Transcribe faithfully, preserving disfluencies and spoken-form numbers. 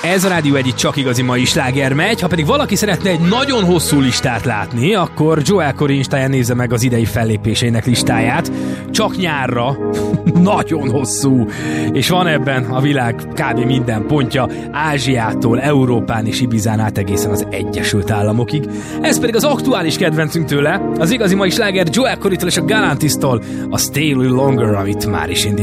Ez a Rádió egy csak igazi mai sláger megy, ha pedig valaki szeretne egy nagyon hosszú listát látni, akkor Joel Corry Instáján nézze meg az idei fellépéseinek listáját. Csak nyárra, nagyon hosszú, és van ebben a világ kb. Minden pontja, Ázsiától, Európán és Ibizán át egészen az Egyesült Államokig. Ez pedig az aktuális kedvencünk tőle, az igazi mai sláger Joel Corrytól és a Galantistól, a Stay a Little Longer, amit már is indít.